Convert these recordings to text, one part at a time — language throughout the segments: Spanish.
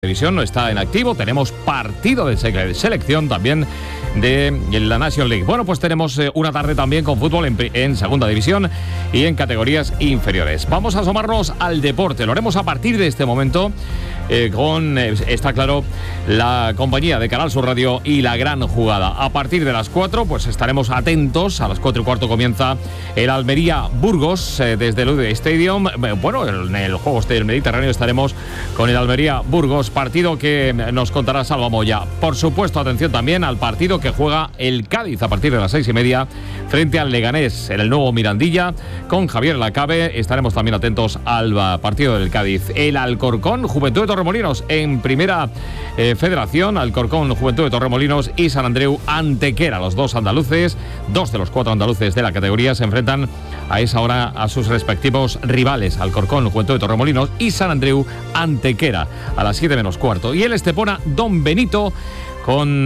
División no está en activo, tenemos partido de selección también de la National League. Bueno, pues tenemos una tarde también con fútbol en segunda división y en categorías inferiores. Vamos a asomarnos al deporte, lo haremos a partir de este momento con, está claro, la compañía de Canal Sur Radio y La Gran Jugada. A partir de las 4, pues estaremos atentos. A las 4:15 comienza el Almería-Burgos desde el UD Stadium. Bueno, en el Juegos del Mediterráneo estaremos con el Almería-Burgos, partido que nos contará Salva Moya. Por supuesto, atención también al partido que juega el Cádiz a partir de las 6:30 frente al Leganés en el nuevo Mirandilla con Javier Lacabe. Estaremos también atentos al partido del Cádiz. El Alcorcón, Juventud de Torremolinos en primera federación. Alcorcón, Juventud de Torremolinos y Sant Andreu Antequera. Los dos andaluces, dos de los 4 andaluces de la categoría, se enfrentan a esa hora a sus respectivos rivales. Alcorcón, Juventud de Torremolinos y Sant Andreu Antequera a las 7:15. Y el Estepona Don Benito con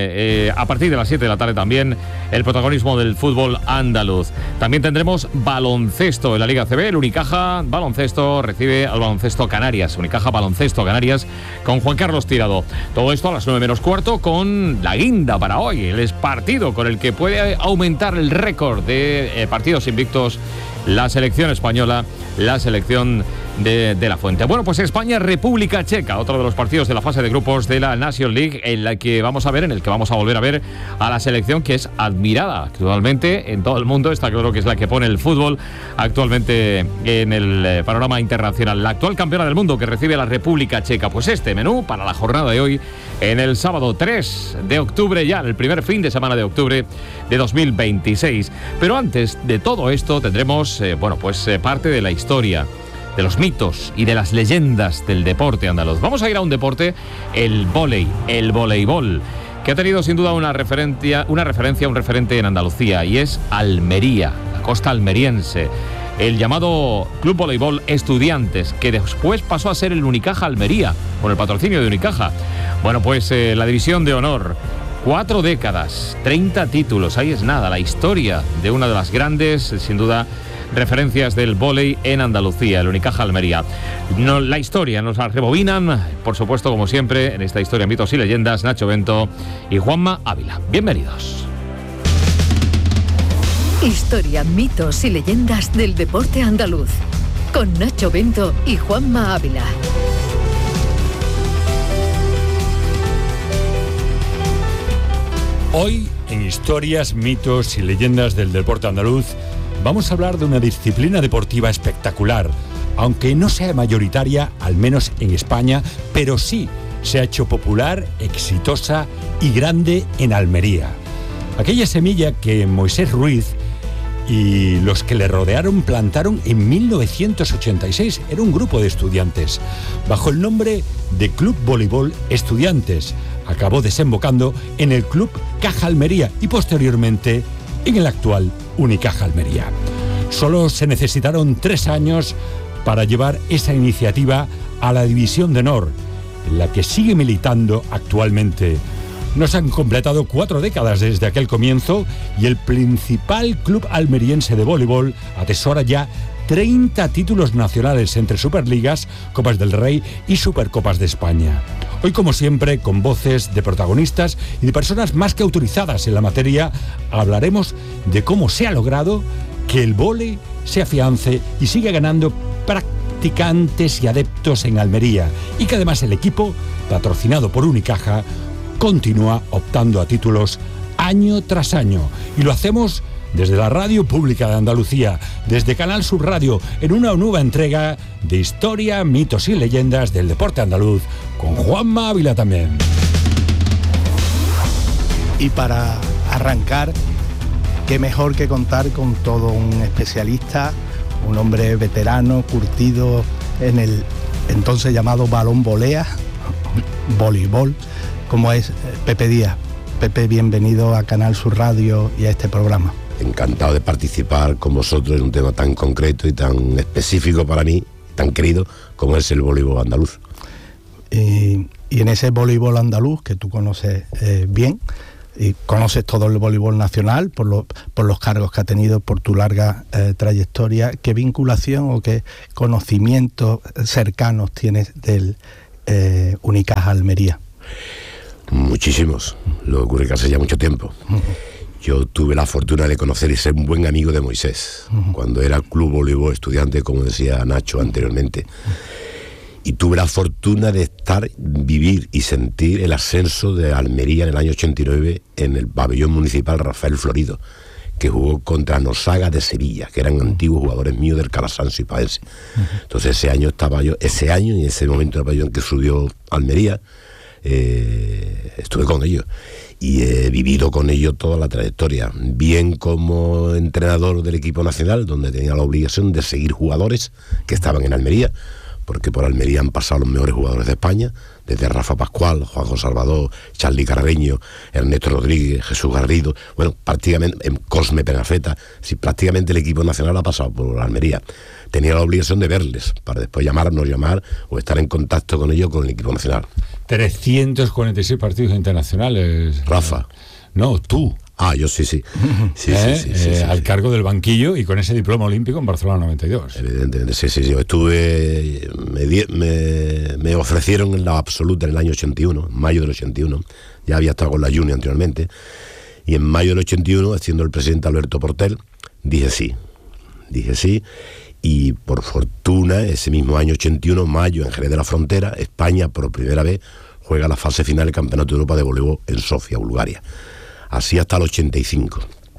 a partir de las 7 de la tarde también el protagonismo del fútbol andaluz. También tendremos baloncesto en la Liga CB. El Unicaja Baloncesto recibe al Baloncesto Canarias. Unicaja Baloncesto Canarias con Juan Carlos Tirado. Todo esto a las 9:15 con la guinda para hoy. El partido con el que puede aumentar el récord de partidos invictos la selección española, la selección de La Fuente. Bueno, pues España-República Checa, otro de los partidos de la fase de grupos de la National League, en el que vamos a volver a ver a la selección que es admirada actualmente en todo el mundo. Está claro que es la que pone el fútbol actualmente en el panorama internacional. La actual campeona del mundo que recibe a la República Checa. Pues este menú para la jornada de hoy, en el sábado 3 de octubre, ya en el primer fin de semana de octubre de 2026. Pero antes de todo esto tendremos, parte de la historia, de los mitos y de las leyendas del deporte andaluz. Vamos a ir a un deporte, el voleibol, que ha tenido sin duda un referente en Andalucía, y es Almería, la costa almeriense. El llamado Club Voleibol Estudiantes, que después pasó a ser el Unicaja Almería, con el patrocinio de Unicaja. Bueno, pues la división de honor. 4 décadas, 30 títulos, ahí es nada, la historia de una de las grandes, sin duda, referencias del vóley en Andalucía, el Unicaja Almería. La historia nos la rebobinan, por supuesto, como siempre, en esta historia, mitos y leyendas, Nacho Bento y Juanma Ávila. Bienvenidos. Historia, mitos y leyendas del deporte andaluz, con Nacho Bento y Juanma Ávila. Hoy, en Historias, mitos y leyendas del deporte andaluz, vamos a hablar de una disciplina deportiva espectacular, aunque no sea mayoritaria, al menos en España, pero sí se ha hecho popular, exitosa y grande en Almería. Aquella semilla que Moisés Ruiz y los que le rodearon plantaron en 1986. Era un grupo de estudiantes, bajo el nombre de Club Voleibol Estudiantes. Acabó desembocando en el Club Caja Almería y posteriormente en el actual Unicaja Almería. Solo se necesitaron 3 años para llevar esa iniciativa a la División de Honor, en la que sigue militando actualmente. No se han completado 4 décadas desde aquel comienzo y el principal club almeriense de voleibol atesora ya 30 títulos nacionales entre Superligas, Copas del Rey y Supercopas de España. Hoy, como siempre, con voces de protagonistas y de personas más que autorizadas en la materia, hablaremos de cómo se ha logrado que el vóley se afiance y siga ganando practicantes y adeptos en Almería, y que además el equipo, patrocinado por Unicaja, continúa optando a títulos año tras año. Y lo hacemos desde la Radio Pública de Andalucía, desde Canal Sur Radio, en una nueva entrega de Historia, mitos y leyendas del deporte andaluz, con Juanma Ávila también. Y para arrancar, qué mejor que contar con todo un especialista, un hombre veterano, curtido en el entonces llamado balón volea, voleibol, como es Pepe Díaz. Pepe, bienvenido a Canal Sur Radio y a este programa. Encantado de participar con vosotros en un tema tan concreto y tan específico para mí, tan querido como es el voleibol andaluz. Y en ese voleibol andaluz que tú conoces bien, y conoces todo el voleibol nacional por los cargos que ha tenido, por tu larga trayectoria, ¿qué vinculación o qué conocimientos cercanos tienes del Unicaja Almería? Muchísimos. Lo que ocurre que hace ya mucho tiempo. Yo tuve la fortuna de conocer y ser un buen amigo de Moisés, cuando era Club Voleibol Estudiante, como decía Nacho anteriormente. Y tuve la fortuna de vivir y sentir el ascenso de Almería en el año 89 en el pabellón municipal Rafael Florido, que jugó contra Nosaga de Sevilla, que eran antiguos jugadores míos del Calasanz y Paense. Entonces ese año y en ese momento del pabellón que subió Almería, estuve con ellos y he vivido con ellos toda la trayectoria, bien como entrenador del equipo nacional, donde tenía la obligación de seguir jugadores que estaban en Almería, porque por Almería han pasado los mejores jugadores de España, desde Rafa Pascual, Juanjo Salvador, Charly Carreño, Ernesto Rodríguez, Jesús Garrido, bueno, prácticamente Cosme Penafeta, sí, prácticamente el equipo nacional ha pasado por Almería. Tenía la obligación de verles, para después llamar o estar en contacto con ellos, con el equipo nacional. 346 partidos internacionales. Rafa. No, tú. Yo sí. Sí, al cargo del banquillo y con ese diploma olímpico en Barcelona 92. Evidentemente, sí. Yo estuve, me ofrecieron en la absoluta en el año 81, en mayo del 81. Ya había estado con la Junior anteriormente. Y en mayo del 81, siendo el presidente Alberto Portel, dije sí. Y por fortuna, ese mismo año 81, mayo, en Jerez de la Frontera, España por primera vez juega la fase final del Campeonato de Europa de Voleibol en Sofía, Bulgaria. Así hasta el 85.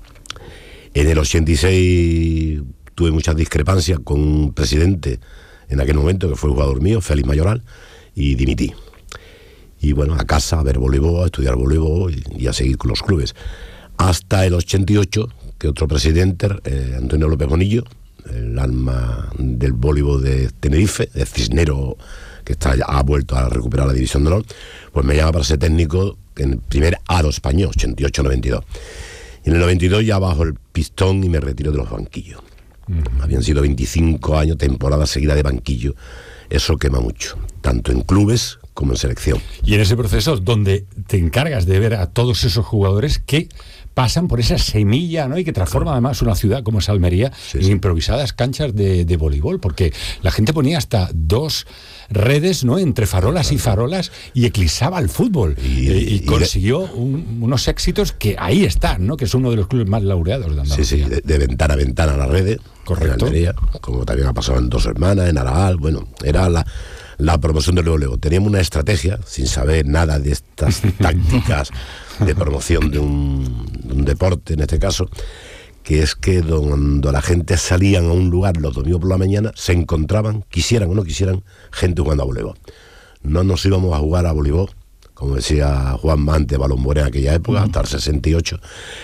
En el 86 tuve muchas discrepancias con un presidente en aquel momento, que fue jugador mío, Félix Mayoral, y dimití. Y bueno, a casa, a ver voleibol, a estudiar voleibol y a seguir con los clubes. Hasta el 88, que otro presidente, Antonio López Bonillo, el alma del voleibol de Tenerife, de Cisnero, que ha vuelto a recuperar la división de honor, pues me llama para ser técnico en el primer A2 español, 88-92. Y en el 92 ya bajo el pistón y me retiro de los banquillos. Habían sido 25 años, temporada seguida de banquillo. Eso quema mucho, tanto en clubes como en selección. Y en ese proceso donde te encargas de ver a todos esos jugadores que pasan por esa semilla, ¿no? Y que transforma además una ciudad como es Almería en improvisadas canchas de voleibol, porque la gente ponía hasta 2 redes, ¿no?, entre farolas y farolas y eclipsaba el fútbol y consiguió unos éxitos que ahí están, ¿no?, que es uno de los clubes más laureados de Andalucía. De ventana a ventana las redes. Correcto. En Almería, como también ha pasado en Dos Hermanas, en Araal. Bueno, era la promoción del voleibol. Teníamos una estrategia, sin saber nada de estas tácticas de promoción de un deporte, en este caso, que es que cuando la gente salían a un lugar los domingos por la mañana, se encontraban, quisieran o no quisieran, gente jugando a voleibol. No nos íbamos a jugar a voleibol, como decía Juan Mante, Balón Moreno en aquella época, hasta el 68.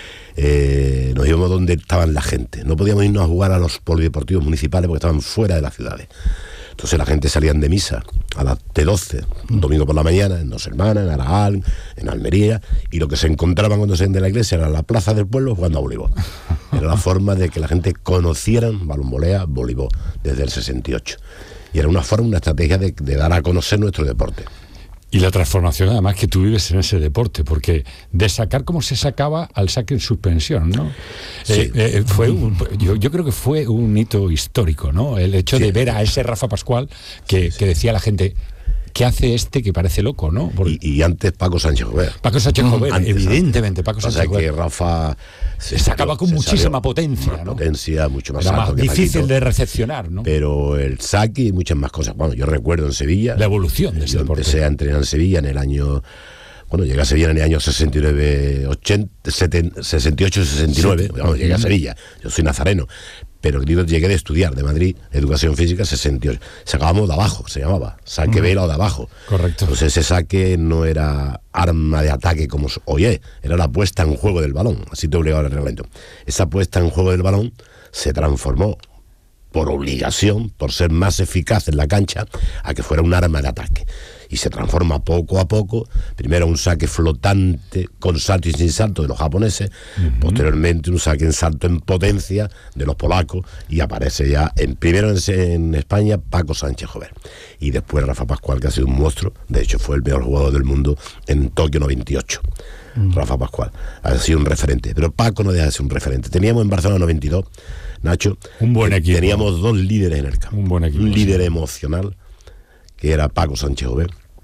Nos íbamos donde estaban la gente. No podíamos irnos a jugar a los polideportivos municipales porque estaban fuera de las ciudades. Entonces la gente salían de misa a las T12, un domingo por la mañana, en Dos Hermanas, en Araal, en Almería, y lo que se encontraban cuando se iban de la iglesia era la plaza del pueblo jugando a voleibol. Era la forma de que la gente conociera balonbolea, voleibol, desde el 68. Y era una forma, una estrategia de dar a conocer nuestro deporte. Y la transformación además que tú vives en ese deporte, porque de sacar como se sacaba al saque en suspensión, ¿no? Sí. Yo creo que fue un hito histórico, ¿no? El hecho de ver a ese Rafa Pascual que decía la gente, ¿qué hace este que parece loco, no? Y antes Paco Sánchez Jover. Paco Sánchez Jover, evidentemente, Paco Sánchez Jover. Que Rafa se sacaba con muchísima potencia, ¿no? Potencia, mucho más era alto, más difícil de recepcionar, ¿no? Pero el saque y muchas más cosas. Bueno, yo recuerdo en Sevilla la evolución de ese deporte. Empecé a entrenar en Sevilla en el año... Bueno, llegué a Sevilla en el año 68-69. Bueno, llegué a Sevilla. Yo soy nazareno. Pero llegué de estudiar de Madrid, Educación Física, 68. Sacábamos de abajo, se llamaba. Saque vela o de abajo. Correcto. Entonces ese saque no era arma de ataque como hoy, era la puesta en juego del balón. Así te obligaba el reglamento. Esa puesta en juego del balón se transformó por obligación, por ser más eficaz en la cancha, a que fuera un arma de ataque. Y se transforma poco a poco, primero un saque flotante con salto y sin salto de los japoneses, posteriormente un saque en salto en potencia de los polacos, y aparece ya primero en España Paco Sánchez Jover, y después Rafa Pascual, que ha sido un monstruo. De hecho fue el mejor jugador del mundo en Tokio 98. Rafa Pascual ha sido un referente, pero Paco no deja de ser un referente. Teníamos en Barcelona 92, Nacho, un buen equipo. Teníamos 2 líderes en el campo. Un buen equipo, un líder emocional, que era Paco Sánchez Jover,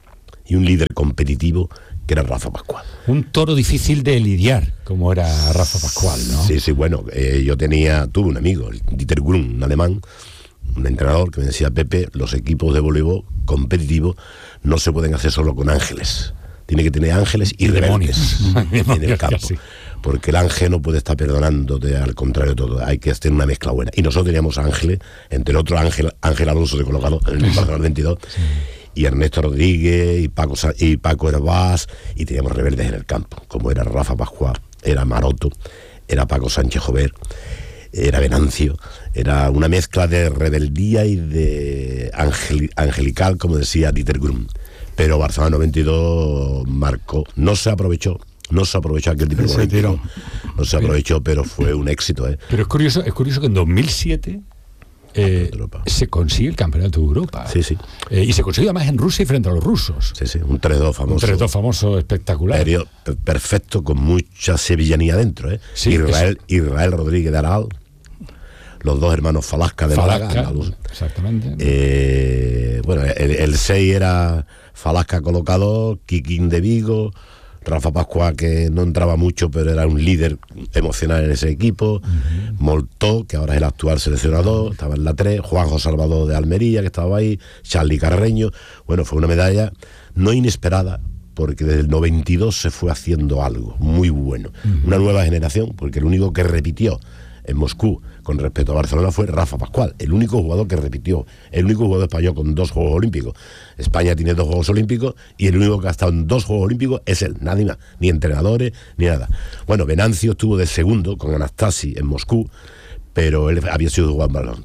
y un líder competitivo que era Rafa Pascual. Un toro difícil de lidiar, como era Rafa Pascual, ¿no? Sí, bueno, tuve un amigo, el Dieter Grun, un alemán, un entrenador que me decía: Pepe, los equipos de voleibol competitivos no se pueden hacer solo con ángeles. Tiene que tener ángeles y rebeldes en el campo. Sí. Porque el ángel no puede estar perdonándote, al contrario de todo. Hay que hacer una mezcla buena. Y nosotros teníamos ángeles, entre otros Ángel Alonso de colocado en el Barcelona 22, sí. Y Ernesto Rodríguez, y Paco Hervás, y teníamos rebeldes en el campo, como era Rafa Pascual, era Maroto, era Paco Sánchez Jover, era Venancio. Era una mezcla de rebeldía y de angelical, como decía Dieter Grun. Pero Barcelona 92 marcó, no se aprovechó aquel tipo de tiro. No se aprovechó, pero fue un éxito. Pero es curioso que en 2007 se consigue el Campeonato de Europa. Sí. Y se consigue además en Rusia y frente a los rusos. Sí, un 3-2 famoso. Un 3-2 famoso, espectacular. Perfecto, con mucha sevillanía dentro. Sí, Israel Rodríguez de Aral, los dos hermanos Falasca de Málaga. Exactamente. Bueno, el 6 era Falasca colocador, Quiquín de Vigo, Rafa Pascual, que no entraba mucho, pero era un líder emocional en ese equipo, Moltó, que ahora es el actual seleccionador, estaba en la 3, Juanjo Salvador de Almería, que estaba ahí, Charly Carreño. Bueno, fue una medalla no inesperada, porque desde el 92 se fue haciendo algo muy bueno. Una nueva generación, porque el único que repitió en Moscú con respecto a Barcelona fue Rafa Pascual, el único jugador que repitió, el único jugador español con 2 Juegos Olímpicos. España tiene 2 Juegos Olímpicos y el único que ha estado en 2 Juegos Olímpicos es él, nadie más, ni entrenadores, ni nada. Bueno, Venancio estuvo de segundo con Anastasi en Moscú, pero él había sido Juan Balón.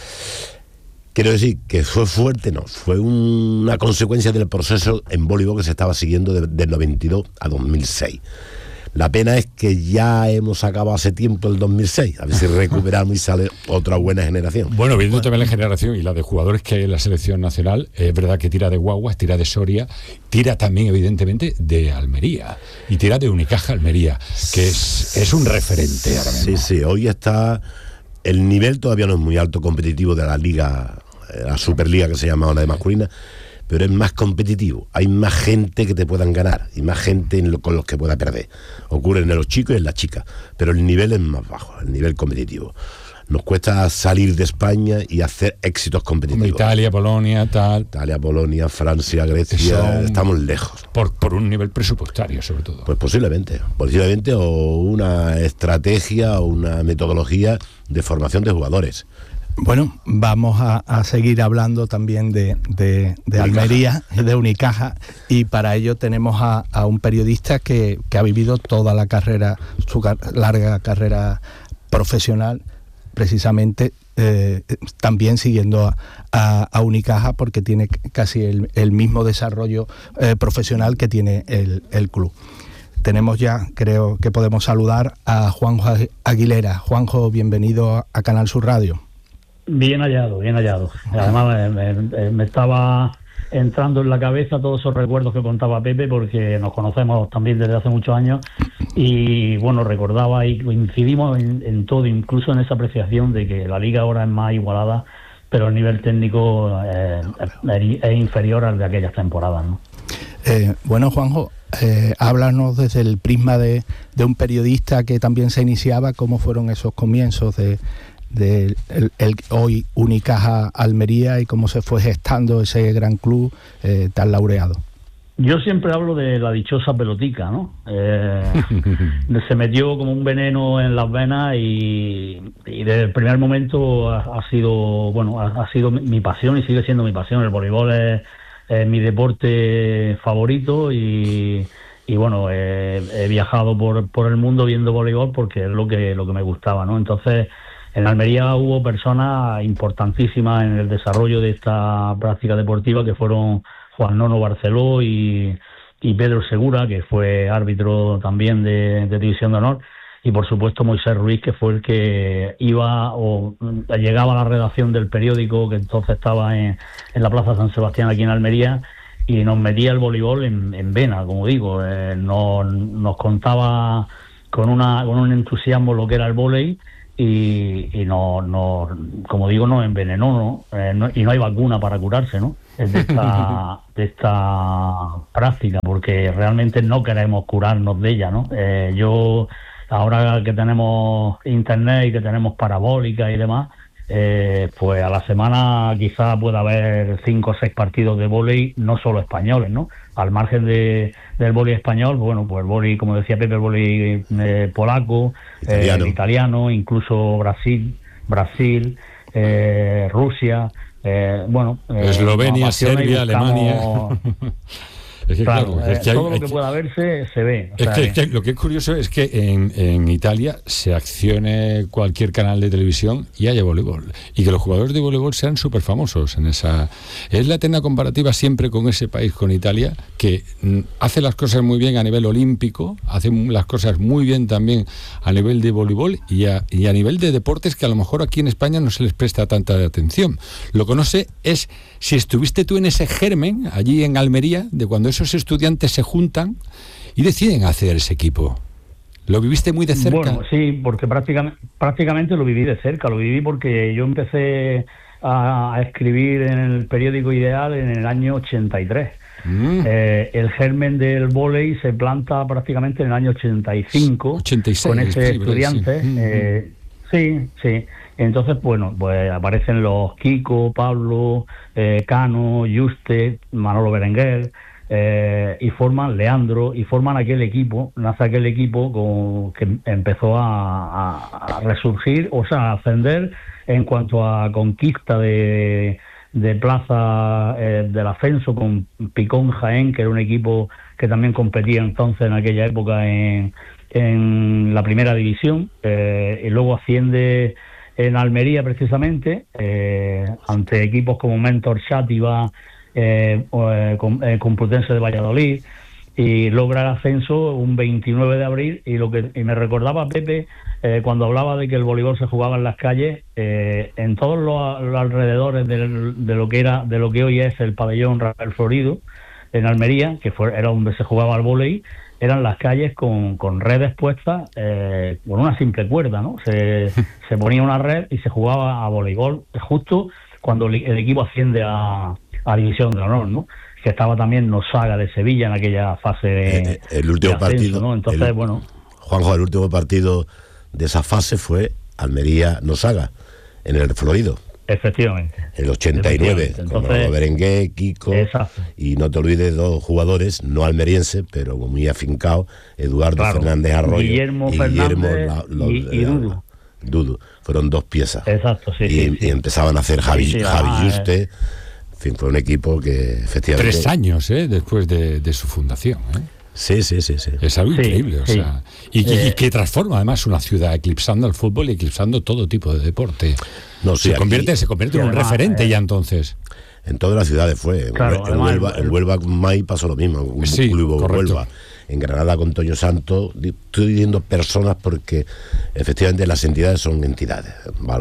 Quiero decir que fue fuerte, no, fue una consecuencia del proceso en voleibol que se estaba siguiendo del 92 a 2006. La pena es que ya hemos acabado hace tiempo el 2006, a ver si recuperamos y sale otra buena generación. Bueno, viendo también la generación y la de jugadores que hay en la selección nacional, es verdad que tira de Guaguas, tira de Soria, tira también evidentemente de Almería y tira de Unicaja Almería, que es un referente ahora mismo. Sí, hoy está, el nivel todavía no es muy alto competitivo de la liga, la Superliga que se llama ahora de masculina, pero es más competitivo, hay más gente que te puedan ganar y más gente con los que pueda perder. Ocurre en los chicos y en las chicas, pero el nivel es más bajo, el nivel competitivo. Nos cuesta salir de España y hacer éxitos competitivos. Como Italia, Polonia, Italia, Polonia, Francia, Grecia, estamos lejos. Por un nivel presupuestario, sobre todo. Pues posiblemente, o una estrategia o una metodología de formación de jugadores. Bueno, vamos a seguir hablando también de Almería, de Unicaja, y para ello tenemos a un periodista que ha vivido toda la carrera, su larga carrera profesional, precisamente también siguiendo a Unicaja, porque tiene casi el mismo desarrollo profesional que tiene el club. Tenemos ya, creo que podemos saludar a Juanjo Aguilera. Juanjo, bienvenido a Canal Sur Radio. Bien hallado. Además me estaba entrando en la cabeza todos esos recuerdos que contaba Pepe, porque nos conocemos también desde hace muchos años y bueno, recordaba y coincidimos en todo, incluso en esa apreciación de que la liga ahora es más igualada, pero el nivel técnico es inferior al de aquellas temporadas, ¿no? Bueno, Juanjo, háblanos desde el prisma de un periodista que también se iniciaba, ¿cómo fueron esos comienzos de hoy Unicaja Almería y cómo se fue gestando ese gran club tan laureado? Yo siempre hablo de la dichosa pelotica, ¿no? Se metió como un veneno en las venas y desde el primer momento ha sido mi pasión y sigue siendo mi pasión. El voleibol es mi deporte favorito y bueno, he viajado por el mundo viendo voleibol porque es lo que me gustaba, ¿no? Entonces, en Almería hubo personas importantísimas en el desarrollo de esta práctica deportiva, que fueron Juan Nono Barceló y Pedro Segura, que fue árbitro también de División de Honor, y por supuesto Moisés Ruiz, que fue el que llegaba a la redacción del periódico, que entonces estaba en la Plaza San Sebastián aquí en Almería, y nos metía el voleibol en vena, como digo. Nos contaba con un entusiasmo lo que era el vóley. y no, como digo, nos envenenó, ¿no? Y no hay vacuna para curarse, ¿no? De esta práctica, porque realmente no queremos curarnos de ella, ¿no? Yo, ahora que tenemos internet y que tenemos parabólica y demás, pues a la semana quizás pueda haber 5 o 6 partidos de vóley, no solo españoles, ¿no? Al margen del vóley español, bueno, pues el vóley, como decía Pepe, el vóley polaco, italiano, incluso Brasil, Rusia, Eslovenia, Serbia, Alemania. Es que, claro, todo lo que pueda verse se ve. Lo que es curioso es que en Italia se accione cualquier canal de televisión y haya voleibol. Y que los jugadores de voleibol sean súper famosos en esa... Es la eterna comparativa siempre con ese país, con Italia, que hace las cosas muy bien a nivel olímpico, hace las cosas muy bien también a nivel de voleibol y a nivel de deportes que a lo mejor aquí en España no se les presta tanta atención. Lo que no sé es si estuviste tú en ese germen, allí en Almería, de cuando esos estudiantes se juntan y deciden hacer ese equipo. ¿Lo viviste muy de cerca? Bueno, sí, porque prácticamente lo viví de cerca. Lo viví porque yo empecé a escribir en el periódico Ideal en el año 83. El germen del vóley se planta prácticamente en el año 86 con ese estudiante. Sí. Entonces, bueno, pues aparecen los Kiko, Pablo, Cano, Juste, Manolo Berenguer, y forman Leandro, y forman aquel equipo, nace aquel equipo que empezó a resurgir, o sea, a ascender en cuanto a conquista de plaza del ascenso, con Picón Jaén, que era un equipo que también competía entonces en aquella época en la primera división, y luego asciende en Almería precisamente, ante equipos como Mentor Xàtiva, Complutense de Valladolid, y logra el ascenso un 29 de abril. Y me recordaba Pepe cuando hablaba de que el voleibol se jugaba en las calles, en todos los alrededores de lo que hoy es el pabellón Rafael Florido en Almería, que era donde se jugaba el vóley, eran las calles con redes puestas, con una simple cuerda, ¿no? Se ponía una red y se jugaba a voleibol justo cuando el equipo asciende a División de Honor, ¿no? Que estaba también Nosaga de Sevilla en aquella fase el último de ascenso, partido, ¿no? Entonces, bueno... Juanjo, el último partido de esa fase fue Almería-Nosaga, en el Florido. Efectivamente. El 89, Entonces, con Manolo Berenguer, Kiko, exacto. Y no te olvides 2 jugadores, no almerienses, pero muy afincados, Eduardo Fernández Arroyo Guillermo Fernández y Dudu. Dudu, fueron 2 piezas. Exacto, y empezaban a hacer Javi Juste. En fin, fue un equipo que efectivamente... 3 años, después de su fundación, Sí. Es algo increíble, o sea, y que transforma además una ciudad, eclipsando el fútbol y eclipsando todo tipo de deporte. Se convierte en un referente ya entonces. En todas las ciudades fue. Claro, en Huelva con Mai pasó lo mismo, con Club Huelva. En Granada con Toño Santos. Estoy diciendo personas porque efectivamente las entidades son entidades.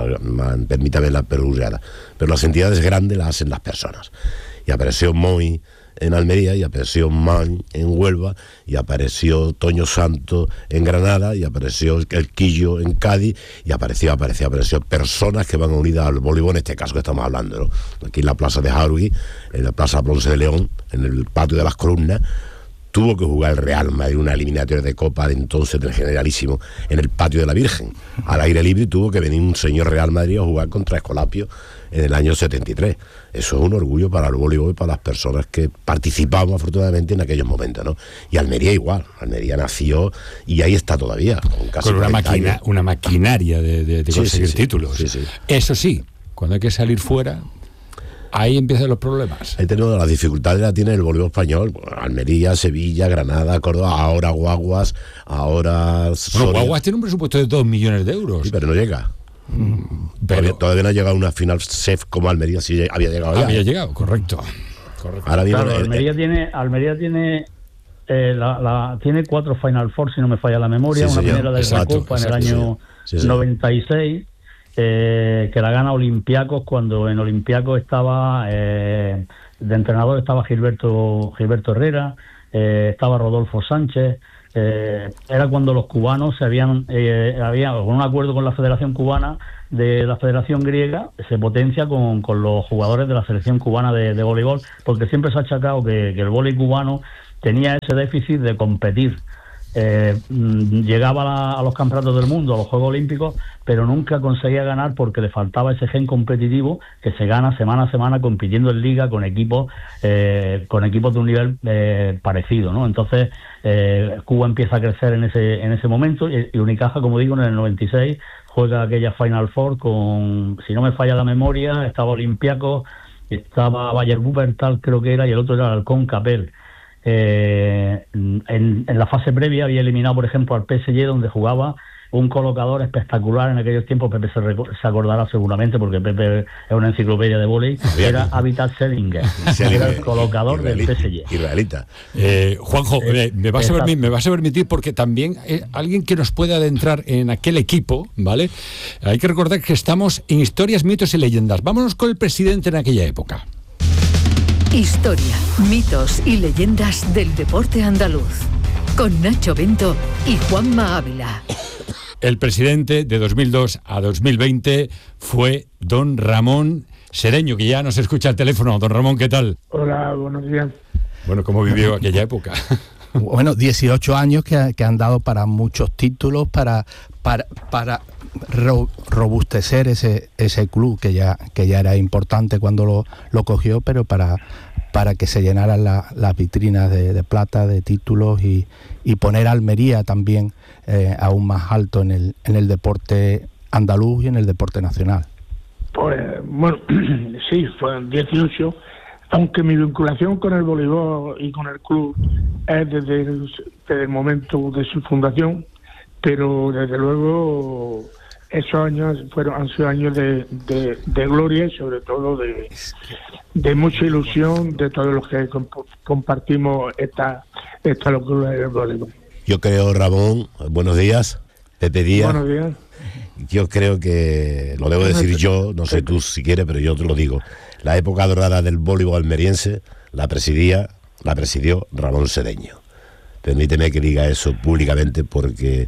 Permítame la perogrullada. Pero las entidades grandes las hacen las personas. Y apareció Moi en Almería, y apareció Man en Huelva, y apareció Toño Santos en Granada, y apareció el Quillo en Cádiz, y apareció personas que van unidas al voleibol, en este caso que estamos hablando, ¿no? Aquí en la plaza de Jarugui, en la plaza Ponce de León, en el patio de las columnas, tuvo que jugar el Real Madrid una eliminatoria de Copa de entonces del Generalísimo en el patio de la Virgen, al aire libre, y tuvo que venir un señor Real Madrid a jugar contra Escolapio en el año 73. Eso es un orgullo para el voleibol y para las personas que participamos afortunadamente en aquellos momentos, ¿no? Y Almería igual, Almería nació y ahí está todavía, con una maquinaria de conseguir títulos. Sí. Eso sí, cuando hay que salir fuera, ahí empiezan los problemas. Ahí tenemos las dificultades, la tiene el voleibol español, Almería, Sevilla, Granada, Córdoba, ahora Guaguas, ahora... Bueno, Guaguas tiene un presupuesto de 2 millones de euros. Sí, pero no llega. Todavía no ha llegado a una final SEF como Almería, sí había llegado ya. Había llegado, correcto. Ahora mismo, claro, Almería tiene tiene 4 Final Four, si no me falla la memoria, una primera de la Copa en el año 96, que la gana Olympiacos, cuando en Olympiacos estaba de entrenador estaba Gilberto Herrera, estaba Rodolfo Sánchez. Era cuando los cubanos había con un acuerdo con la Federación Cubana de la Federación Griega, se potencia con los jugadores de la selección cubana de voleibol, porque siempre se ha achacado que el voleibol cubano tenía ese déficit de competir. Llegaba a los campeonatos del mundo, a los Juegos Olímpicos, pero nunca conseguía ganar porque le faltaba ese gen competitivo que se gana semana a semana compitiendo en liga con equipos de un nivel parecido, ¿no? Entonces Cuba empieza a crecer en ese momento y Unicaja, como digo, en el 96 juega aquella Final Four con, si no me falla la memoria, estaba Olympiacos, estaba Bayer Wuppertal creo que era, y el otro era el Halcón Capel. En la fase previa había eliminado, por ejemplo, al PSG, donde jugaba un colocador espectacular en aquellos tiempos. Pepe se acordará seguramente, porque Pepe es una enciclopedia de vóley. Era Habitat Selinger, era el colocador del PSG. Israelita. Juanjo, me vas a permitir, porque también alguien que nos pueda adentrar en aquel equipo, ¿vale? Hay que recordar que estamos en Historias, Mitos y Leyendas. Vámonos con el presidente en aquella época. Historia, mitos y leyendas del deporte andaluz. Con Nacho Bento y Juanma Ávila. El presidente de 2002 a 2020 fue don Ramón Sedeño, que ya nos escucha al teléfono. Don Ramón, ¿qué tal? Hola, buenos días. Bueno, ¿cómo vivió aquella época? Bueno, 18 años que han dado para muchos títulos, para robustecer ese club que ya era importante cuando lo cogió, pero para que se llenaran las vitrinas de plata, de títulos, y poner a Almería también aún más alto en el deporte andaluz y en el deporte nacional. Pues bueno, sí, fueron 18, aunque mi vinculación con el voleibol y con el club es desde el momento de su fundación, pero desde luego esos años han sido años de gloria y sobre todo de mucha ilusión de todos los que compartimos esta locura del voleibol. Yo creo, Ramón, buenos días, Pepe Díaz. Buenos días. Yo creo que, lo debo decir yo, no sé tú si quieres, pero yo te lo digo, la época dorada del voleibol almeriense la presidió Ramón Sedeño. Permíteme que diga eso públicamente, porque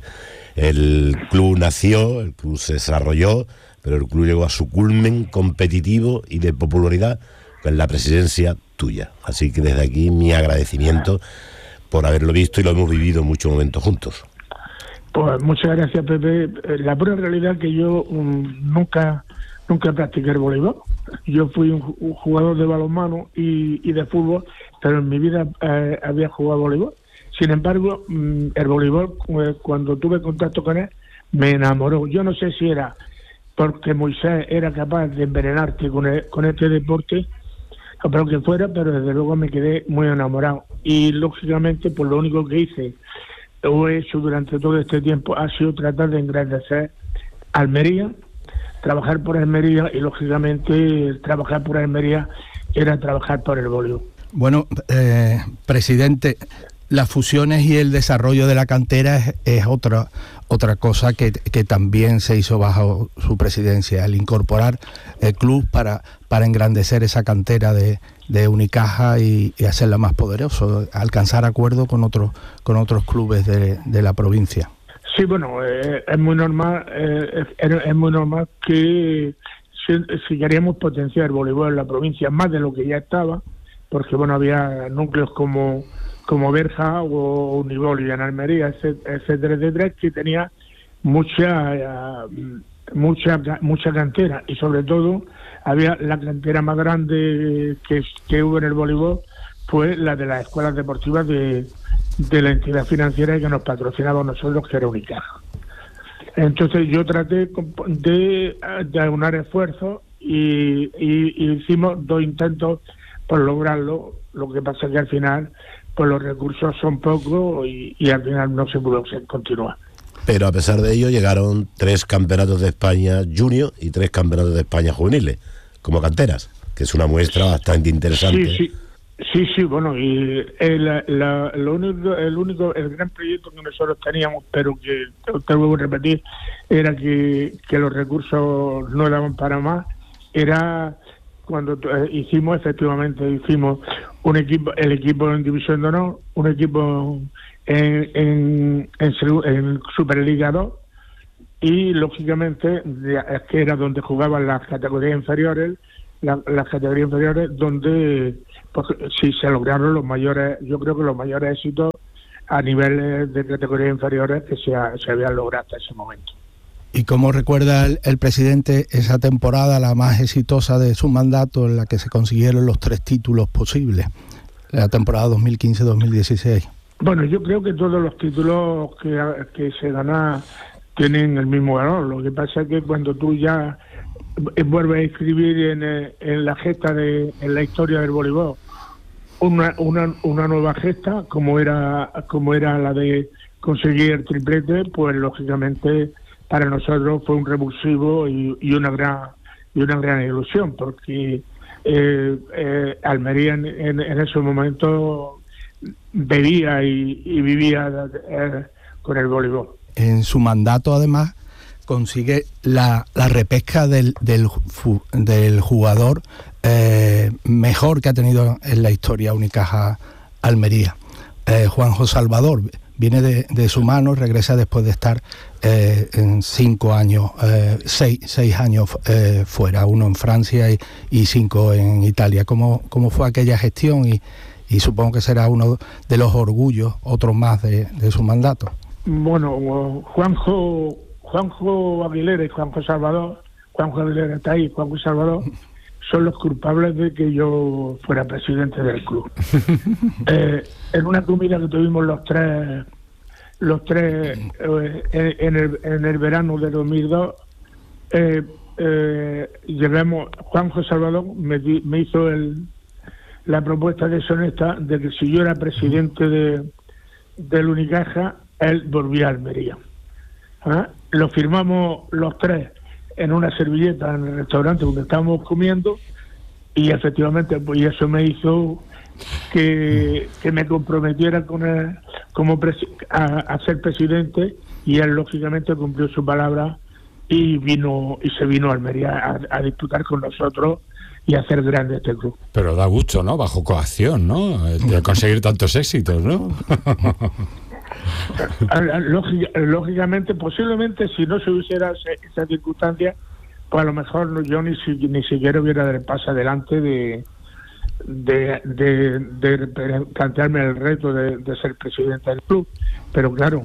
el club nació, el club se desarrolló, pero el club llegó a su culmen competitivo y de popularidad con la presidencia tuya. Así que desde aquí mi agradecimiento por haberlo visto, y lo hemos vivido en muchos momentos juntos. Pues muchas gracias, Pepe. La pura realidad es que yo nunca practiqué el voleibol. Yo fui un jugador de balonmano y de fútbol, pero en mi vida había jugado voleibol. Sin embargo, el voleibol, cuando tuve contacto con él, me enamoró. Yo no sé si era porque Moisés era capaz de envenenarte con este deporte, o lo que fuera, pero desde luego me quedé muy enamorado. Y lógicamente, pues lo único que hice o he hecho durante todo este tiempo ha sido tratar de engrandecer Almería, trabajar por Almería, y lógicamente trabajar por Almería era trabajar por el voleibol. Bueno, presidente, las fusiones y el desarrollo de la cantera es otra cosa que también se hizo bajo su presidencia, el incorporar el club para engrandecer esa cantera de Unicaja y hacerla más poderoso, alcanzar acuerdos con otros clubes de la provincia. Sí, bueno, es muy normal que si queríamos potenciar el voleibol en la provincia más de lo que ya estaba, porque bueno, había núcleos como Berja o Univol y en Almería, etcétera, que tenía mucha cantera, y sobre todo había la cantera más grande que hubo en el voleibol, fue la de las escuelas deportivas de la entidad financiera que nos patrocinaba a nosotros, que era Unicaja. Entonces yo traté de aunar esfuerzos y hicimos 2 intentos por lograrlo. Lo que pasa es que al final pues los recursos son pocos y al final no se pudo continuar. Pero a pesar de ello llegaron 3 campeonatos de España junior y 3 campeonatos de España juveniles como canteras, que es una muestra bastante interesante. Sí, bueno, y el gran proyecto que nosotros teníamos, pero que te vuelvo a repetir, era que los recursos no daban para más, era cuando hicimos un equipo, el equipo en División de Honor, un equipo en Superliga 2, y lógicamente que era donde jugaban las categorías inferiores, las categorías inferiores donde pues, sí se lograron los mayores, yo creo que los mayores éxitos a nivel de categorías inferiores que se habían logrado hasta ese momento. ¿Y cómo recuerda el presidente esa temporada, la más exitosa de su mandato, en la que se consiguieron los 3 títulos posibles, la temporada 2015-2016? Bueno, yo creo que todos los títulos que se ganan tienen el mismo valor. Lo que pasa es que cuando tú ya vuelves a escribir en la gesta en la historia del voleibol una nueva gesta, como era la de conseguir el triplete, pues lógicamente para nosotros fue un revulsivo y una gran ilusión, porque Almería en esos momentos bebía y vivía con el voleibol. En su mandato, además, consigue la repesca del jugador mejor que ha tenido en la historia Unicaja Almería. Juanjo Salvador viene de su mano, regresa después de estar en 5 años, 6 años fuera, 1 en Francia y 5 en Italia. ¿Cómo fue aquella gestión? Y supongo que será uno de los orgullos, otro más de su mandato. Bueno, Juanjo Aguilera y Juanjo Aguilera está ahí, Juanjo Salvador son los culpables de que yo fuera presidente del club. En una comida que tuvimos los tres en el verano de 2002, Juanjo Salvador me hizo la propuesta deshonesta de que si yo era presidente del Unicaja, él volvía a Almería. Lo firmamos los 3 en una servilleta en el restaurante donde estábamos comiendo, y efectivamente pues eso me hizo que me comprometiera con él a ser presidente, y él lógicamente cumplió su palabra y se vino a Almería a disputar con nosotros y hacer grande este club. Pero da gusto, ¿no? Bajo coacción, ¿no? De conseguir tantos éxitos, ¿no? Lógicamente, posiblemente si no se hubiera esa circunstancia, pues a lo mejor yo ni siquiera hubiera dado el paso adelante de plantearme el reto de ser presidente del club. Pero claro,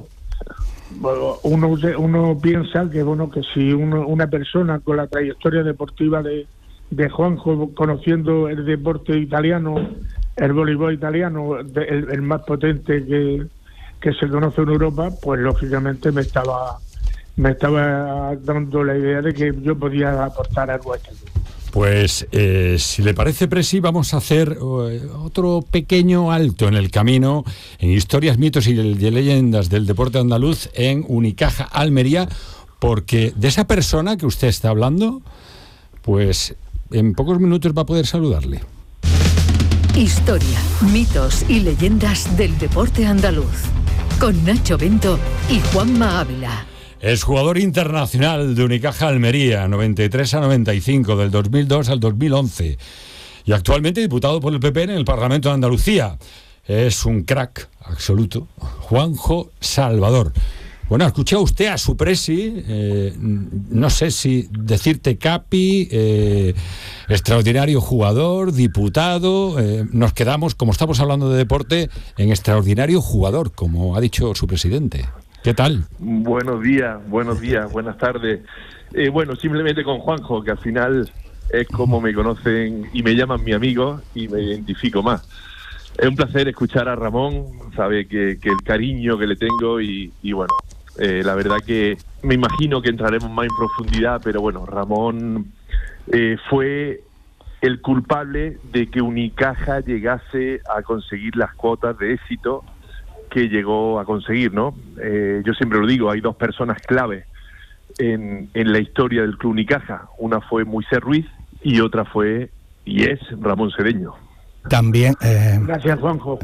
uno piensa que que si una persona con la trayectoria deportiva de Juanjo, conociendo el deporte italiano, el voleibol italiano, el más potente que se conoce en Europa, pues lógicamente me estaba dando la idea de que yo podía aportar algo a este club. Pues si le parece, Presi, vamos a hacer otro pequeño alto en el camino en historias, mitos y leyendas del deporte andaluz en Unicaja Almería, porque de esa persona que usted está hablando, pues en pocos minutos va a poder saludarle. Historia, mitos y leyendas del deporte andaluz, con Nacho Bento y Juanma Ávila. Es jugador internacional de Unicaja Almería, 93 a 95, del 2002 al 2011. Y actualmente diputado por el PP en el Parlamento de Andalucía. Es un crack absoluto, Juanjo Salvador. Bueno, ha escuchado usted a su presi, no sé si decirte capi, extraordinario jugador, diputado. Nos quedamos, como estamos hablando de deporte, en extraordinario jugador, como ha dicho su presidente. ¿Qué tal? Buenos días, buenas tardes. Bueno, simplemente con Juanjo, que al final es como me conocen y me llaman mi amigo y me identifico más. Es un placer escuchar a Ramón, sabe que el cariño que le tengo y bueno, la verdad que me imagino que entraremos más en profundidad, pero bueno, Ramón fue el culpable de que Unicaja llegase a conseguir las cuotas de éxito que llegó a conseguir, ¿no? Yo siempre lo digo, hay 2 personas clave en la historia del Club Unicaja. Una fue Moisés Ruiz y otra fue y es Ramón Cedeño. También... Gracias, Juanjo.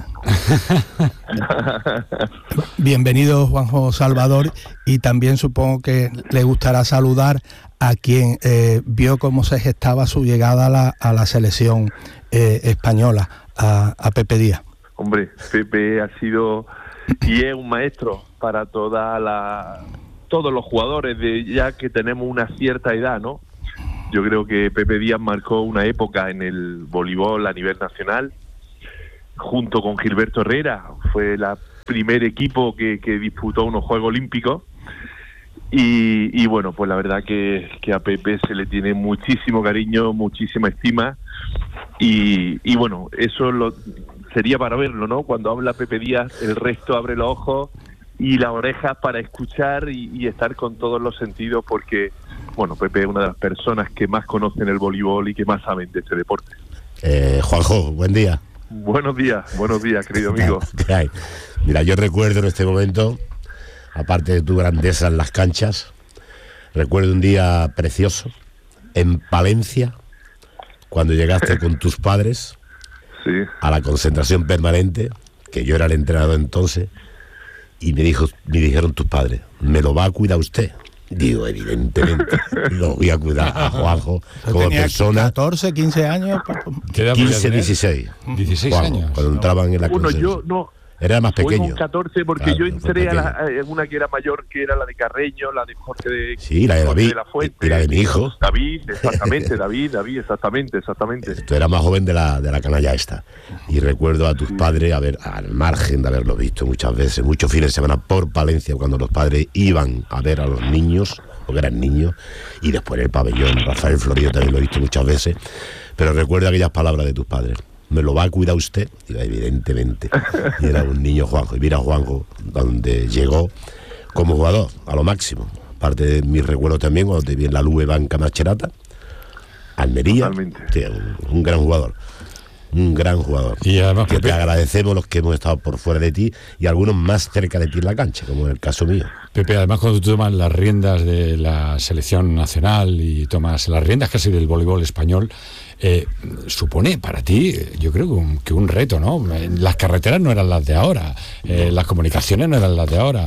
Bienvenido, Juanjo Salvador, y también supongo que le gustará saludar a quien vio cómo se gestaba su llegada a la selección española, a Pepe Díaz. Hombre, Pepe ha sido y es un maestro para todos los jugadores, ya que tenemos una cierta edad, ¿no? Yo creo que Pepe Díaz marcó una época en el voleibol a nivel nacional, junto con Gilberto Herrera. Fue el primer equipo que disputó unos Juegos Olímpicos. Y bueno, pues la verdad que a Pepe se le tiene muchísimo cariño, muchísima estima. Y bueno, eso sería para verlo, ¿no? Cuando habla Pepe Díaz, el resto abre los ojos y las orejas para escuchar y estar con todos los sentidos, porque, bueno, Pepe es una de las personas que más conocen el voleibol y que más saben de este deporte. Juanjo, buen día. Buenos días, querido amigo. ¿Qué hay? Mira, yo recuerdo en este momento, aparte de tu grandeza en las canchas, recuerdo un día precioso en Palencia, cuando llegaste con tus padres a la concentración permanente, que yo era el entrenador entonces, y me dijeron tus padres, ¿me lo va a cuidar usted? Digo, evidentemente, lo voy a cuidar a Juanjo como persona. 14, 15 años. 15, 16. 16 Juanjo, años. cuando entraban en la concentración. Bueno, yo no. Era más pequeño. Fue con 14 porque claro, yo entré en una que era mayor, que era la de Carreño, la de Jorge de... Sí, la de David, de la Fuente, y la de mi hijo. David, exactamente, David, exactamente. Tú eras más joven de la canalla esta. Y recuerdo a tus padres, al margen de haberlo visto muchas veces, muchos fines de semana por Palencia, cuando los padres iban a ver a los niños, porque eran niños, y después en el pabellón, Rafael Florido también lo he visto muchas veces, pero recuerdo aquellas palabras de tus padres. ¿Me lo va a cuidar usted? Digo, evidentemente. Y era un niño Juanjo. Y mira Juanjo, donde llegó como jugador, a lo máximo. Aparte de mis recuerdos también, cuando te vi en la Lube Banca Macherata, Almería. Sí, un gran jugador. Un gran jugador. Y además, que te agradecemos los que hemos estado por fuera de ti y algunos más cerca de ti en la cancha, como en el caso mío. Pepe, además cuando tú tomas las riendas de la selección nacional y tomas las riendas casi del voleibol español, supone para ti, yo creo que un reto, ¿no? Las carreteras no eran las de ahora, las comunicaciones no eran las de ahora,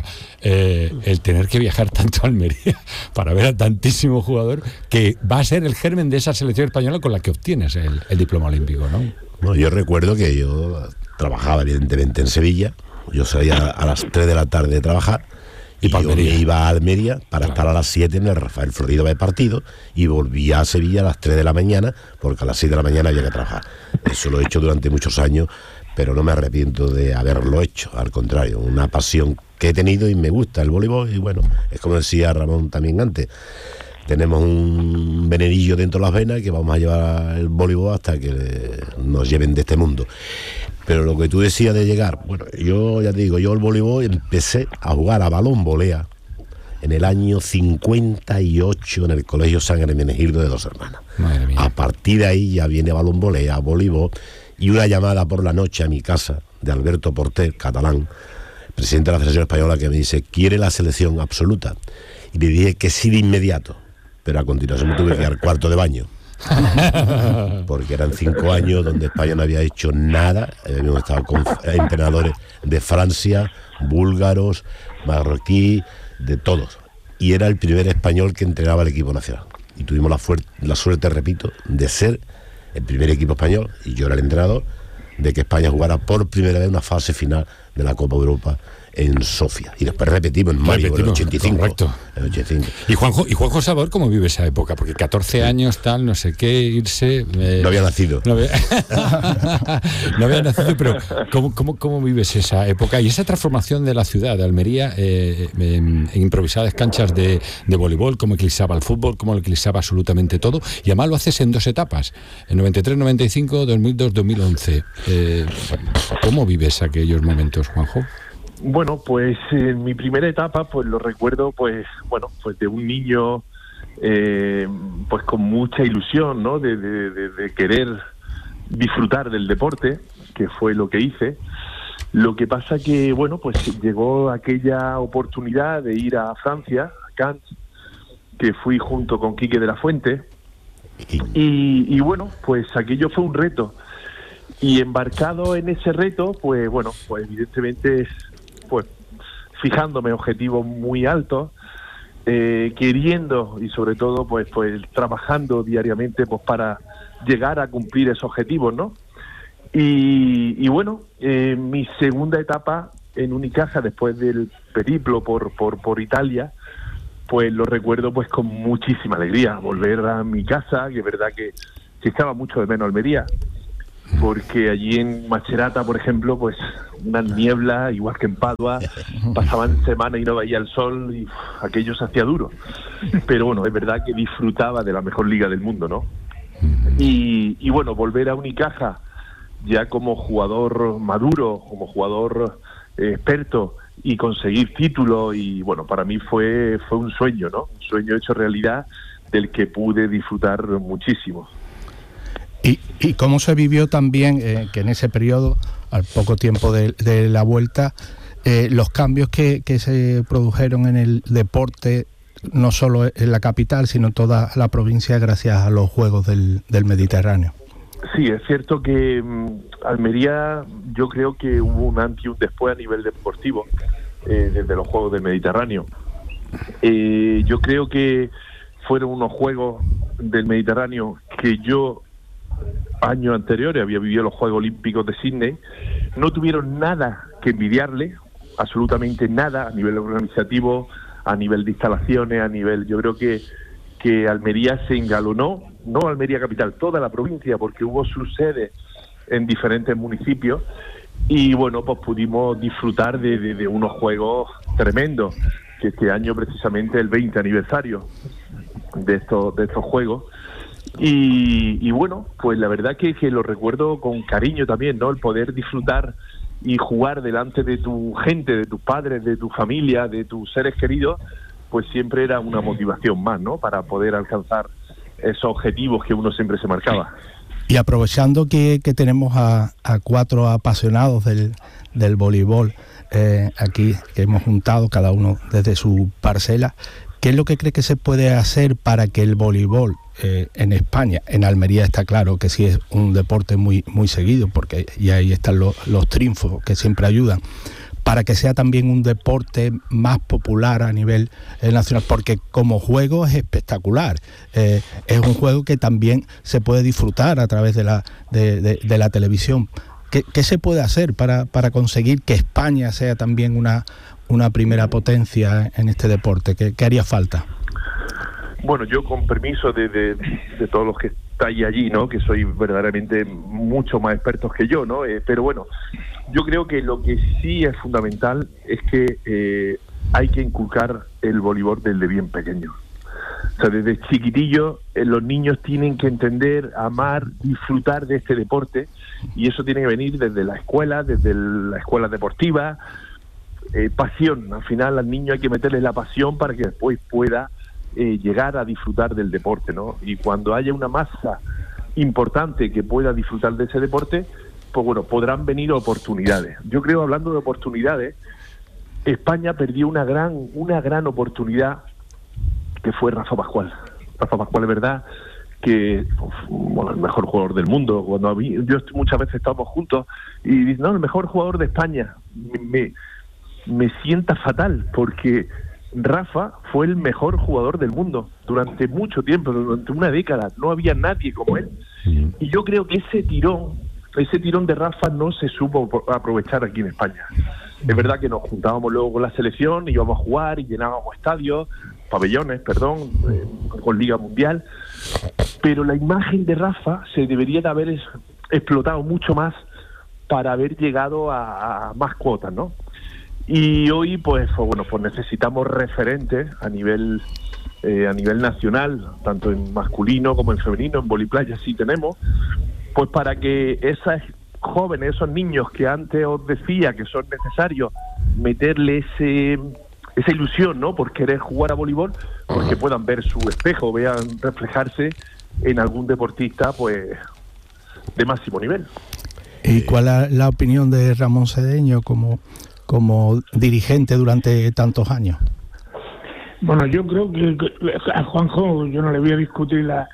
el tener que viajar tanto a Almería para ver a tantísimo jugador, que va a ser el germen de esa selección española con la que obtienes el diploma olímpico, ¿no? Bueno, yo recuerdo que yo trabajaba evidentemente en Sevilla, yo salía a las 3 de la tarde de trabajar, y yo me iba a Almería para estar a las 7 en el Rafael Florido de partido y volvía a Sevilla a las 3 de la mañana porque a las 6 de la mañana había que trabajar. Eso lo he hecho durante muchos años, pero no me arrepiento de haberlo hecho, al contrario, una pasión que he tenido y me gusta el voleibol. Y bueno, es como decía Ramón también antes, tenemos un venenillo dentro de las venas que vamos a llevar el voleibol hasta que nos lleven de este mundo. Pero lo que tú decías de llegar, bueno, yo ya te digo, yo el voleibol empecé a jugar a balón volea en el año 58 en el Colegio San Hermenegildo de Dos Hermanas. Madre mía. A partir de ahí ya viene balón volea, voleibol, y una llamada por la noche a mi casa de Alberto Porter, catalán, presidente de la Federación Española, que me dice, ¿quiere la selección absoluta? Y le dije que sí de inmediato, pero a continuación me tuve que dar cuarto de baño. Porque eran 5 años donde España no había hecho nada. Habíamos estado con entrenadores de Francia, búlgaros, marroquí, de todos, y era el primer español que entrenaba el equipo nacional y tuvimos la suerte, repito, de ser el primer equipo español, y yo era el entrenador, de que España jugara por primera vez una fase final de la Copa Europa en Sofía, y después repetimos en mayo, en el 85. Correcto. En el 85. ¿Y Juanjo Salvador cómo vive esa época? Porque 14 años, tal, no sé qué, irse... No había nacido. No había nacido, pero ¿cómo vives esa época? Y esa transformación de la ciudad, de Almería, en improvisadas canchas de voleibol, cómo eclipsaba el fútbol, cómo eclipsaba absolutamente todo, y además lo haces en 2 etapas, en 93-95, 2002-2011. ¿Cómo vives aquellos momentos, Juanjo? Bueno, pues en mi primera etapa, pues lo recuerdo, pues de un niño, pues con mucha ilusión, ¿no? De querer disfrutar del deporte, que fue lo que hice. Lo que pasa que, bueno, pues llegó aquella oportunidad de ir a Francia, a Cannes, que fui junto con Quique de la Fuente, y bueno, pues aquello fue un reto. Y embarcado en ese reto, pues bueno, pues evidentemente pues fijándome objetivos muy altos, queriendo y sobre todo pues trabajando diariamente pues para llegar a cumplir esos objetivos, ¿no? Y bueno, mi segunda etapa en Unicaja, después del periplo por Italia, pues lo recuerdo pues con muchísima alegría, volver a mi casa, que es verdad que echaba mucho de menos Almería, porque allí en Macerata, por ejemplo, pues una niebla, igual que en Padua, pasaban semanas y no veía el sol y aquello se hacía duro. Pero bueno, es verdad que disfrutaba de la mejor liga del mundo, ¿no? Y bueno, volver a Unicaja ya como jugador maduro, como jugador experto y conseguir títulos, y bueno, para mí fue un sueño, ¿no? Un sueño hecho realidad del que pude disfrutar muchísimo. ¿Y cómo se vivió también que en ese periodo, al poco tiempo de la vuelta, los cambios que se produjeron en el deporte, no solo en la capital, sino en toda la provincia, gracias a los Juegos del Mediterráneo? Sí, es cierto que Almería, yo creo que hubo un antes y un después a nivel deportivo desde los Juegos del Mediterráneo. Yo creo que fueron unos Juegos del Mediterráneo que yo, años anteriores, había vivido los Juegos Olímpicos de Sydney, no tuvieron nada que envidiarle, absolutamente nada, a nivel organizativo, a nivel de instalaciones, a nivel, yo creo que Almería se engalonó, no Almería capital, toda la provincia, porque hubo sus sedes en diferentes municipios, y bueno, pues pudimos disfrutar de unos juegos tremendos, que este año precisamente el 20 aniversario de estos juegos. Y bueno, pues la verdad que lo recuerdo con cariño también, ¿no? El poder disfrutar y jugar delante de tu gente, de tus padres, de tu familia, de tus seres queridos, pues siempre era una motivación más, ¿no? Para poder alcanzar esos objetivos que uno siempre se marcaba. Y aprovechando que tenemos a 4 apasionados del voleibol aquí, que hemos juntado cada uno desde su parcela, ¿qué es lo que cree que se puede hacer para que el voleibol en España, en Almería está claro que sí es un deporte muy, muy seguido, porque y ahí están los triunfos que siempre ayudan, para que sea también un deporte más popular a nivel nacional, porque como juego es espectacular, es un juego que también se puede disfrutar a través de la televisión? ¿Qué se puede hacer para conseguir que España sea también una primera potencia en este deporte? ¿Qué haría falta? Bueno, yo con permiso de todos los que estáis allí, ¿no? Que sois verdaderamente mucho más expertos que yo, ¿no? Pero bueno, yo creo que lo que sí es fundamental es que hay que inculcar el voleibol desde bien pequeño. O sea, desde chiquitillos los niños tienen que entender, amar, disfrutar de este deporte, y eso tiene que venir desde la escuela deportiva, pasión. Al final al niño hay que meterle la pasión para que después pueda llegar a disfrutar del deporte, ¿no? Y cuando haya una masa importante que pueda disfrutar de ese deporte, pues bueno, podrán venir oportunidades. Yo creo, hablando de oportunidades, España perdió una gran oportunidad, que fue Rafa Pascual. Rafa Pascual, es verdad que bueno, el mejor jugador del mundo. Cuando yo muchas veces estamos juntos y dicen, no, el mejor jugador de España, me sienta fatal, porque Rafa fue el mejor jugador del mundo durante mucho tiempo, durante una década. No había nadie como él. Y yo creo que ese tirón de Rafa no se supo aprovechar aquí en España. Es verdad que nos juntábamos luego con la selección, íbamos a jugar y llenábamos pabellones, con Liga Mundial, pero la imagen de Rafa se debería de haber explotado mucho más para haber llegado a más cuotas, ¿no? Y hoy pues necesitamos referentes a nivel nacional, tanto en masculino como en femenino. En voliplaya sí tenemos, pues para que esas jóvenes, esos niños que antes os decía que son necesarios meterle esa ilusión, ¿no?, por querer jugar a voleibol, pues que puedan ver su espejo, vean reflejarse en algún deportista pues de máximo nivel. ¿Y cuál es la opinión de Ramón Cedeño como dirigente durante tantos años? Bueno, yo creo que a Juanjo yo no le voy a discutir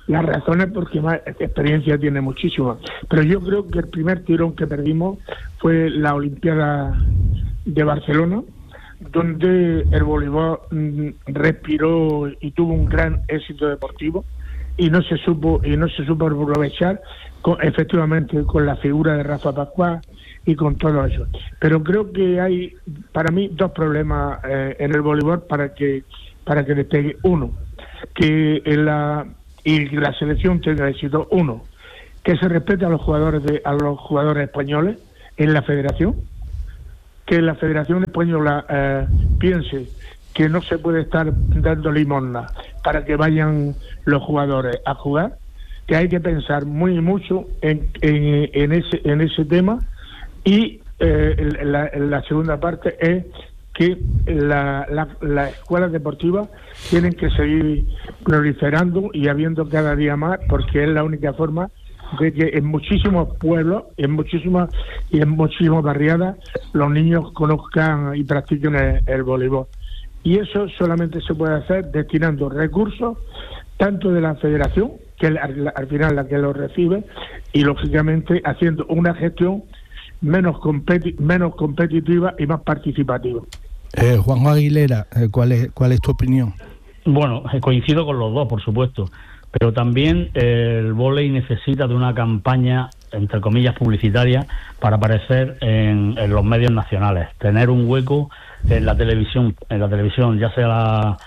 las razones porque más experiencia tiene muchísimo. Pero yo creo que el primer tirón que perdimos fue la Olimpiada de Barcelona, donde el voleibol respiró y tuvo un gran éxito deportivo y no se supo aprovechar efectivamente con la figura de Rafa Pascual y con todo eso. Pero creo que hay para mí dos problemas en el voleibol para que despegue. Uno, que la selección tenga éxito. Uno, que se respete a los jugadores españoles en la federación, que la Federación Española piense que no se puede estar dando limosna para que vayan los jugadores a jugar, que hay que pensar mucho en ese tema. Y la segunda parte es que las escuelas deportivas tienen que seguir proliferando y habiendo cada día más, porque es la única forma de que en muchísimos pueblos, en muchísimas barriadas, los niños conozcan y practiquen el voleibol. Y eso solamente se puede hacer destinando recursos, tanto de la federación, que es al final la que lo recibe, y lógicamente haciendo una gestión menos competitiva y más participativa. Juanjo Aguilera, ¿cuál es tu opinión? Bueno, coincido con los dos, por supuesto, pero también el vóley necesita de una campaña, entre comillas, publicitaria para aparecer en los medios nacionales, tener un hueco en la televisión, ya sea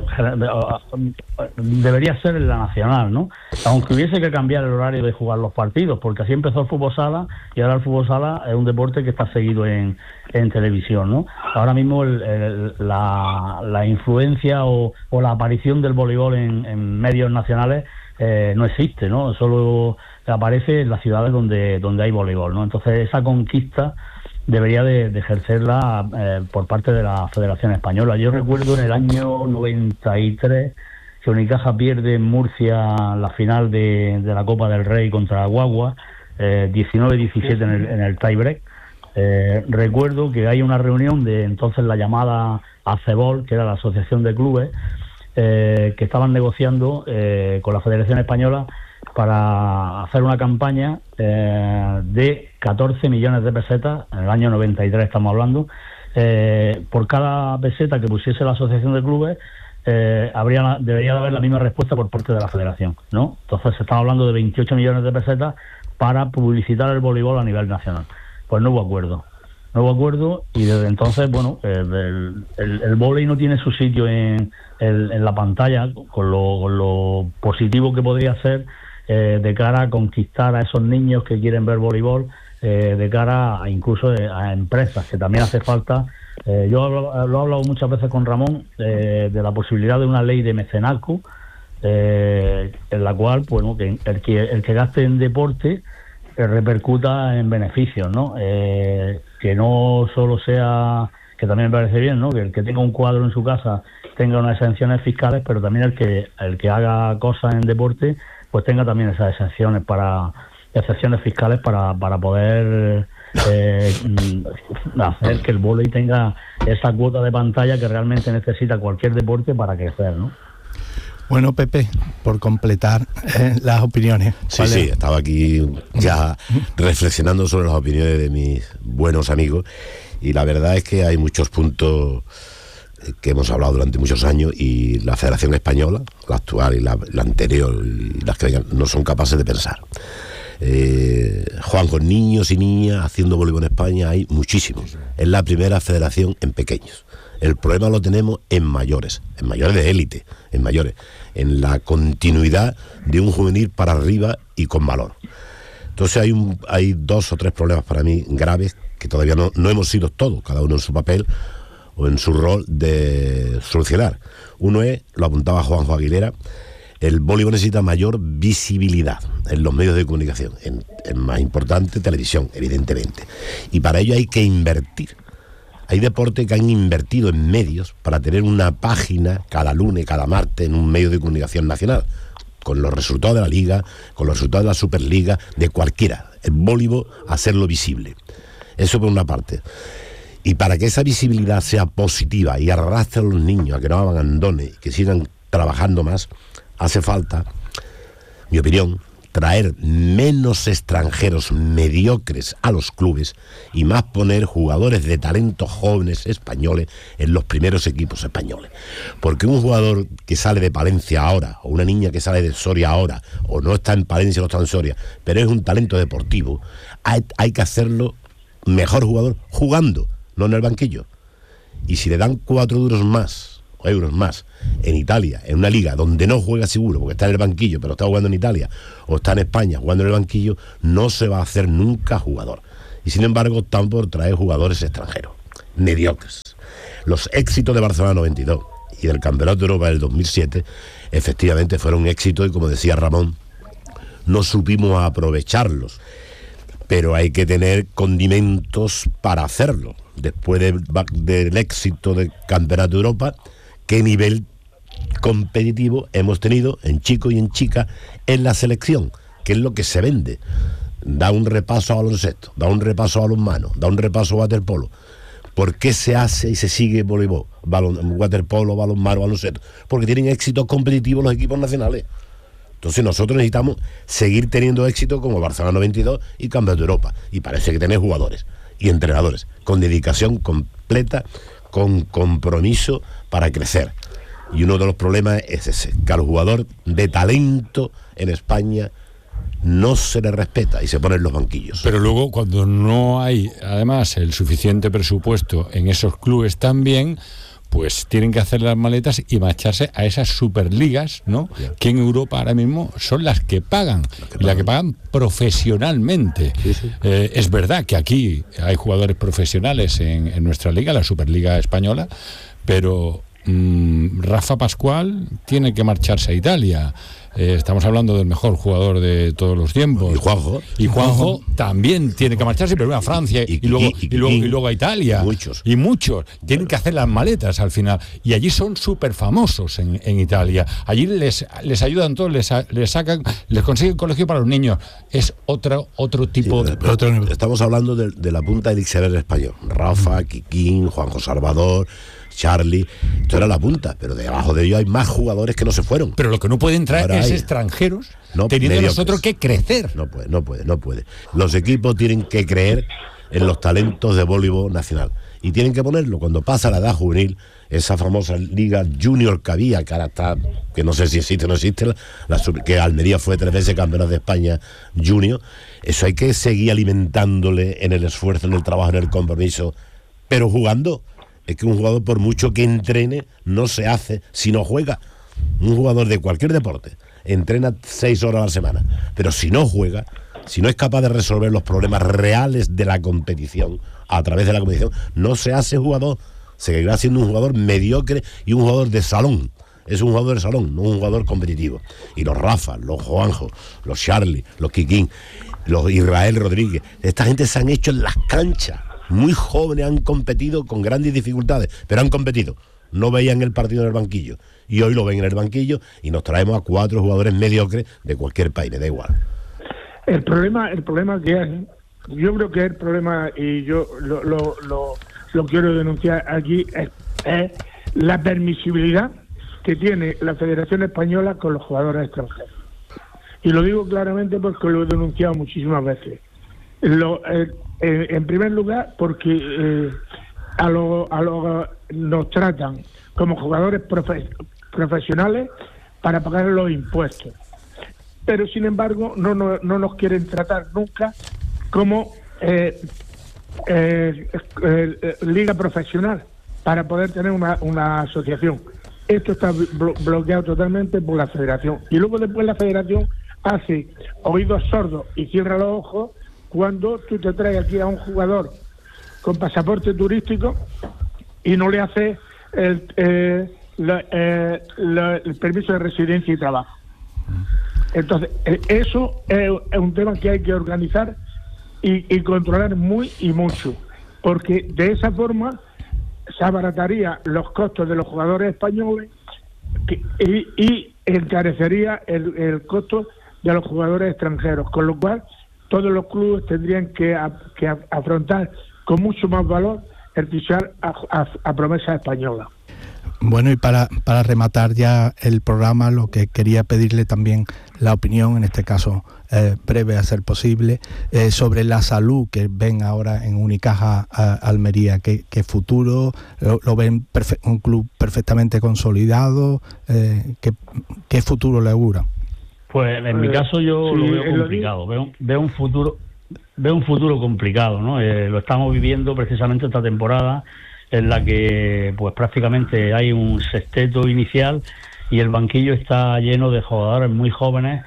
debería ser en la nacional, ¿no? Aunque hubiese que cambiar el horario de jugar los partidos, porque así empezó el fútbol sala y ahora el fútbol sala es un deporte que está seguido en televisión, ¿no? Ahora mismo la influencia o la aparición del voleibol en medios nacionales no existe, ¿no? Solo aparece en las ciudades donde hay voleibol, ¿no? Entonces esa conquista debería de ejercerla por parte de la Federación Española. Yo recuerdo en el año 93 que Unicaja pierde en Murcia la final de la Copa del Rey contra Guagua, 19-17 en el tie-break. Recuerdo que hay una reunión de entonces la llamada ACEBOL, que era la Asociación de Clubes, que estaban negociando con la Federación Española para hacer una campaña de 14 millones de pesetas, en el año 93 estamos hablando, por cada peseta que pusiese la Asociación de Clubes, debería de haber la misma respuesta por parte de la Federación, ¿no? Entonces estamos hablando de 28 millones de pesetas para publicitar el voleibol a nivel nacional. Pues no hubo acuerdo y desde entonces, bueno, el vóley no tiene su sitio en la pantalla con lo positivo que podría ser de cara a conquistar a esos niños que quieren ver voleibol, de cara a incluso a empresas, que también hace falta. Yo lo he hablado muchas veces con Ramón de la posibilidad de una ley de mecenazgo, en la cual, bueno, que el que gaste en deporte repercuta en beneficios, ¿no? Que no solo sea, que también me parece bien, ¿no? Que el que tenga un cuadro en su casa tenga unas exenciones fiscales, pero también el que haga cosas en deporte pues tenga también esas excepciones fiscales para poder hacer que el vóley tenga esa cuota de pantalla que realmente necesita cualquier deporte para crecer, ¿no? Bueno, Pepe, por completar las opiniones. Sí, estaba aquí ya reflexionando sobre las opiniones de mis buenos amigos y la verdad es que hay muchos puntos que hemos hablado durante muchos años y la Federación Española, la actual y la anterior, y las que vengan, no son capaces de pensar. Juan, con niños y niñas haciendo voleibol en España hay muchísimos. Es la primera federación en pequeños. El problema lo tenemos en mayores de élite, en la continuidad de un juvenil para arriba y con valor. Entonces hay 2 o 3 problemas para mí graves que todavía no hemos sido todos, cada uno en su papel o en su rol de solucionar. Uno es, lo apuntaba Juanjo Aguilera, el voleibol necesita mayor visibilidad en los medios de comunicación, en más importante, televisión, evidentemente. Y para ello hay que invertir. Hay deportes que han invertido en medios para tener una página cada lunes, cada martes en un medio de comunicación nacional, con los resultados de la Liga, con los resultados de la Superliga, de cualquiera. El voleibol, hacerlo visible. Eso por una parte. Y para que esa visibilidad sea positiva y arrastre a los niños a que no abandonen, que sigan trabajando más, hace falta mi opinión, traer menos extranjeros mediocres a los clubes y más poner jugadores de talento jóvenes españoles en los primeros equipos españoles. Porque un jugador que sale de Palencia ahora, o una niña que sale de Soria ahora, o no está en Palencia, no está en Soria, pero es un talento deportivo, hay que hacerlo mejor jugador jugando, no en el banquillo. Y si le dan 4 euros más en Italia, en una liga donde no juega seguro, porque está en el banquillo, pero está jugando en Italia, o está en España jugando en el banquillo, no se va a hacer nunca jugador. Y sin embargo, están por traer jugadores extranjeros, mediocres. Los éxitos de Barcelona 92 y del Campeonato de Europa del 2007, efectivamente fueron éxitos, y como decía Ramón, no supimos aprovecharlos. Pero hay que tener condimentos para hacerlo. Después del éxito del Campeonato de Europa, ¿qué nivel competitivo hemos tenido en chicos y en chicas en la selección? ¿Qué es lo que se vende? Da un repaso a baloncesto, da un repaso a balonmano, da un repaso a waterpolo. ¿Por qué se hace y se sigue voleibol, waterpolo, balonmano, baloncesto? Porque tienen éxitos competitivos los equipos nacionales. Entonces nosotros necesitamos seguir teniendo éxito como Barcelona 92 y Campeonato de Europa. Y parece que tener jugadores y entrenadores con dedicación completa, con compromiso para crecer. Y uno de los problemas es ese, que al jugador de talento en España no se le respeta y se pone en los banquillos. Pero luego, cuando no hay, además, el suficiente presupuesto en esos clubes también, pues tienen que hacer las maletas y marcharse a esas superligas, ¿no? Yeah. Que en Europa ahora mismo son las que pagan, y las que pagan profesionalmente. Sí, sí. Es verdad que aquí hay jugadores profesionales en nuestra liga, la Superliga Española, pero Rafa Pascual tiene que marcharse a Italia. Estamos hablando del mejor jugador de todos los tiempos. Y Juanjo también tiene que marcharse, pero a Francia y luego a Italia. Muchos. Tienen que hacer las maletas al final. Y allí son súper famosos en Italia. Allí les ayudan todos, les sacan, les consiguen colegio para los niños. Es otro tipo de... Estamos hablando de la punta del iceberg español. Rafa, Kikín, Juanjo Salvador, Charlie, esto era la punta, pero debajo de ellos hay más jugadores que no se fueron. Pero lo que no pueden traer es extranjeros, teniendo nosotros que crecer. No puede. Los equipos tienen que creer en los talentos de voleibol nacional. Y tienen que ponerlo cuando pasa la edad juvenil, esa famosa liga junior que había, que ahora está, que no sé si existe o no existe, que Almería fue 3 veces campeona de España junior. Eso hay que seguir alimentándole en el esfuerzo, en el trabajo, en el compromiso, pero jugando. Es que un jugador, por mucho que entrene, no se hace si no juega. Un jugador de cualquier deporte entrena 6 horas a la semana, pero si no juega, si no es capaz de resolver los problemas reales de la competición a través de la competición, no se hace jugador. Seguirá siendo un jugador mediocre y un jugador de salón. Es un jugador de salón, no un jugador competitivo. Y los Rafa, los Juanjo, los Charlie, los Kikín, los Israel Rodríguez, esta gente se han hecho en las canchas. Muy jóvenes, han competido con grandes dificultades, pero han competido. No veían el partido en el banquillo. Y hoy lo ven en el banquillo y nos traemos a 4 jugadores mediocres de cualquier país, me da igual. El problema que hay, yo creo que el problema, y yo lo quiero denunciar aquí, es la permisibilidad que tiene la Federación Española con los jugadores extranjeros. Y lo digo claramente porque lo he denunciado muchísimas veces. En primer lugar, porque nos tratan como jugadores profesionales para pagar los impuestos. Pero, sin embargo, no nos quieren tratar nunca como liga profesional para poder tener una asociación. Esto está bloqueado totalmente por la Federación. Y luego después la Federación hace oídos sordos y cierra los ojos cuando tú te traes aquí a un jugador con pasaporte turístico y no le haces el permiso de residencia y trabajo. Entonces, eso es un tema que hay que organizar y controlar muy y mucho, porque de esa forma se abarataría los costos de los jugadores españoles y encarecería el costo de los jugadores extranjeros, con lo cual todos los clubes tendrían que afrontar con mucho más valor el fichar a promesas españolas. Bueno, y para rematar ya el programa, lo que quería pedirle también la opinión, en este caso breve a ser posible, sobre la salud que ven ahora en Unicaja Almería. ¿Qué futuro? ¿Lo ven un club perfectamente consolidado? ¿Qué futuro le augura? Pues en mi caso yo lo veo complicado, veo un futuro complicado, ¿no? Lo estamos viviendo precisamente esta temporada, en la que pues prácticamente hay un sexteto inicial y el banquillo está lleno de jugadores muy jóvenes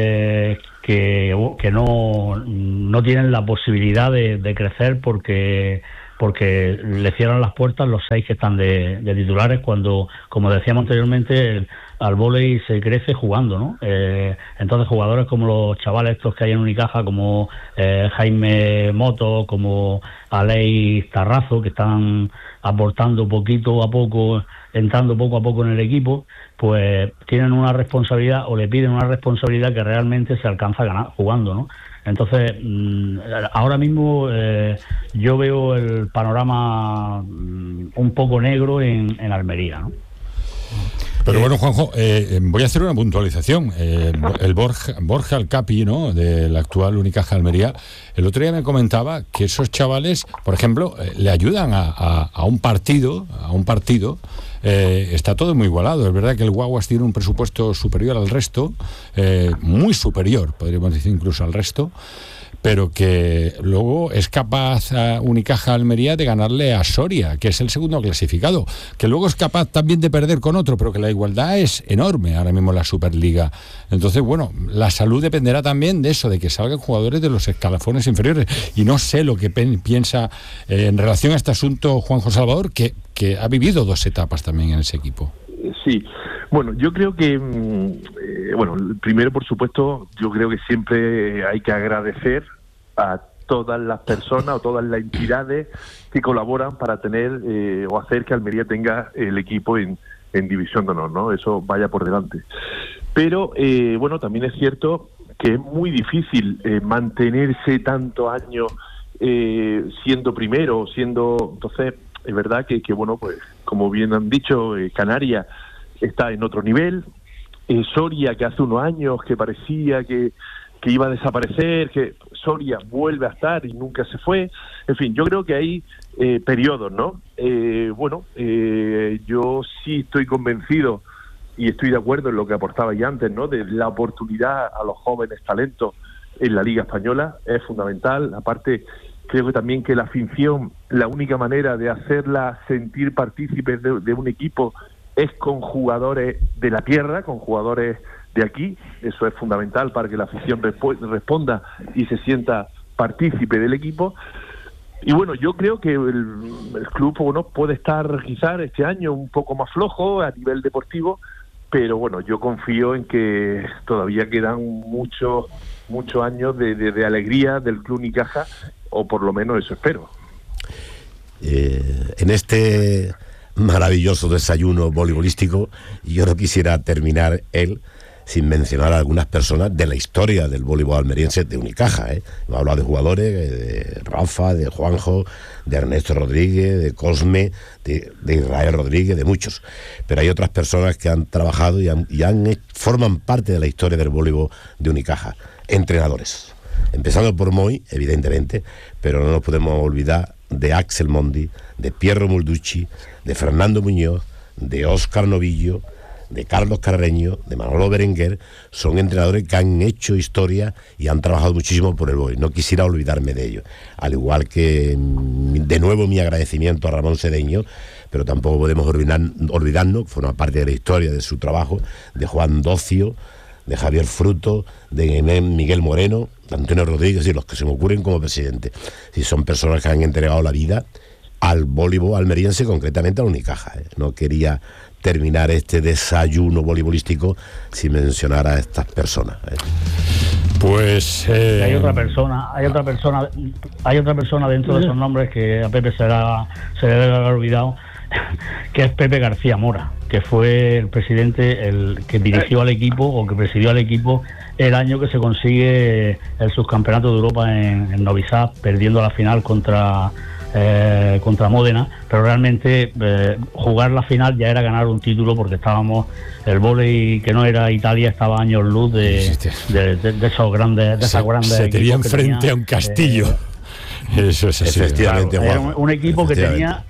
que no tienen la posibilidad de crecer porque le cierran las puertas los 6 que están de titulares, cuando, como decíamos anteriormente, al vóley se crece jugando, ¿no? Entonces jugadores como los chavales estos que hay en Unicaja, como Jaime Moto, como Aleix Tarrazo, que están aportando poquito a poco, entrando poco a poco en el equipo, pues tienen una responsabilidad, o le piden una responsabilidad que realmente se alcanza a ganar jugando, ¿no? Entonces, ahora mismo yo veo el panorama un poco negro en Almería, ¿no? Pero bueno, Juanjo, voy a hacer una puntualización. El Borja Alcapi, ¿no?, del actual Unicaja Almería, el otro día me comentaba que esos chavales, por ejemplo, le ayudan a un partido. Está todo muy igualado. Es verdad que el Guaguas tiene un presupuesto superior al resto, muy superior, podríamos decir, incluso al resto, pero que luego es capaz Unicaja Almería de ganarle a Soria, que es el segundo clasificado, que luego es capaz también de perder con otro, pero que la igualdad es enorme ahora mismo en la Superliga. Entonces, bueno, la salud dependerá también de eso, de que salgan jugadores de los escalafones inferiores, y no sé lo que piensa en relación a este asunto Juanjo Salvador, que ha vivido 2 etapas también en ese equipo. Sí, bueno, yo creo que, primero, por supuesto, yo creo que siempre hay que agradecer a todas las personas o todas las entidades que colaboran para tener o hacer que Almería tenga el equipo en División de Honor, ¿no? Eso vaya por delante. Pero, también es cierto que es muy difícil mantenerse tantos años siendo primero, entonces, es verdad que pues, como bien han dicho, Canarias está en otro nivel, Soria, que hace unos años que parecía que iba a desaparecer, que Soria vuelve a estar y nunca se fue. En fin, yo creo que hay periodos, ¿no? Yo sí estoy convencido y estoy de acuerdo en lo que aportaba ya antes, ¿no?, de la oportunidad a los jóvenes talentos en la Liga Española es fundamental. Aparte, creo que también que la afición, la única manera de hacerla sentir partícipes de un equipo es con jugadores de la tierra, con jugadores de aquí. Eso es fundamental para que la afición responda y se sienta partícipe del equipo. Y bueno, yo creo que el club puede estar quizás este año un poco más flojo a nivel deportivo, pero bueno, yo confío en que todavía quedan muchos años de alegría del Club Unicaja, o por lo menos eso espero. En este maravilloso desayuno voleibolístico, yo no quisiera terminar sin mencionar a algunas personas de la historia del voleibol almeriense de Unicaja. Hemos hablado de jugadores, de Rafa, de Juanjo, de Ernesto Rodríguez, de Cosme, de Israel Rodríguez, de muchos. Pero hay otras personas que han trabajado y forman parte de la historia del voleibol de Unicaja. Entrenadores. Empezando por Moy, evidentemente, pero no nos podemos olvidar de Axel Mondi, de Pierro Mulducci, de Fernando Muñoz, de Óscar Novillo, de Carlos Carreño, de Manolo Berenguer. Son entrenadores que han hecho historia y han trabajado muchísimo por el voleibol. No quisiera olvidarme de ellos. Al igual que, de nuevo, mi agradecimiento a Ramón Cedeño, pero tampoco podemos olvidarnos, que forma parte de la historia de su trabajo, de Juan Docio, de Javier Fruto, de Miguel Moreno, de Antonio Rodríguez, y los que se me ocurren como presidente. Si son personas que han entregado la vida al voleibol almeriense, concretamente al Unicaja. No quería terminar este desayuno voleibolístico sin mencionar a estas personas. Pues hay otra persona dentro de esos nombres que a Pepe se le debe haber olvidado, que es Pepe García Mora, que fue el presidente, el que dirigió al equipo o que presidió al equipo el año que se consigue el subcampeonato de Europa en Novi Sad, perdiendo la final contra contra Módena, pero realmente jugar la final ya era ganar un título, porque el vóley que no era Italia estaba a años luz de esos grandes, de esas grandes. Se tenía enfrente a un castillo. Eso es así. Efectivamente, claro, era un equipo que tenía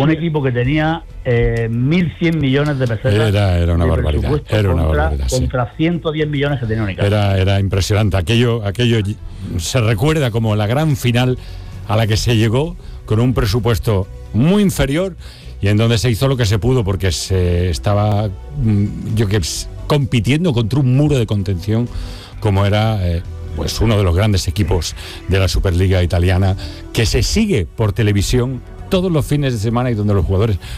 1.100 millones de pesetas. Era una barbaridad. Era una barbaridad. Contra 110 millones que tenía Unicaja. Era impresionante. Aquello se recuerda como la gran final a la que se llegó con un presupuesto muy inferior y en donde se hizo lo que se pudo, porque se estaba compitiendo contra un muro de contención como era pues uno de los grandes equipos de la Superliga italiana, que se sigue por televisión todos los fines de semana y donde los jugadores